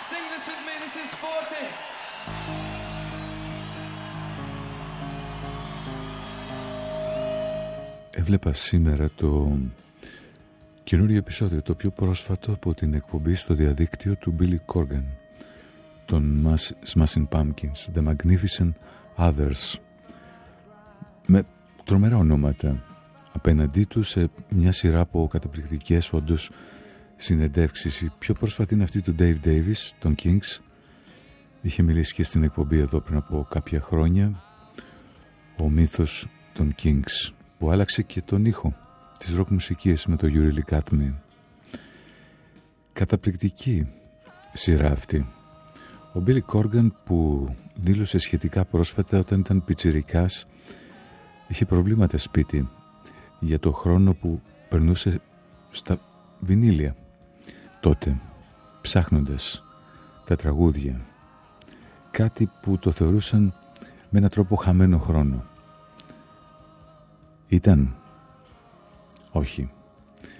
Sing this with me, this is Sporty. Έβλεπα σήμερα το καινούριο επεισόδιο, το πιο πρόσφατο από την εκπομπή στο διαδίκτυο του Billy Corgan, των Smashing Pumpkins, The Magnificent Others, με τρομερά ονόματα απέναντί του σε μια σειρά από καταπληκτικές όντως συνεντεύξεις. Η πιο πρόσφατη είναι αυτή του Dave Davis, των Kings. Είχε μιλήσει και στην εκπομπή εδώ πριν από κάποια χρόνια, ο μύθος των Kings, που άλλαξε και τον ήχο της ροκ μουσικής με το You Really Got Me. Καταπληκτική σειρά αυτή. Ο Billy Corgan, που δήλωσε σχετικά πρόσφατα όταν ήταν πιτσιρικάς, είχε προβλήματα σπίτι για το χρόνο που περνούσε στα βινίλια τότε, ψάχνοντας τα τραγούδια, κάτι που το θεωρούσαν με έναν τρόπο χαμένο χρόνο. Ήταν? Όχι.